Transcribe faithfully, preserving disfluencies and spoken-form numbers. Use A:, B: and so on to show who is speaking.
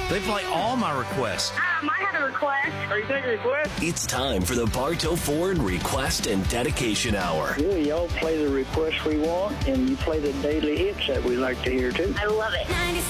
A: They play all my requests.
B: Um, I have a request.
C: Are you taking requests?
D: It's time for the Bartow Ford Request and Dedication Hour.
E: Yeah, y'all play the requests we want, and you play the daily hits that we like to hear, too.
B: I love it.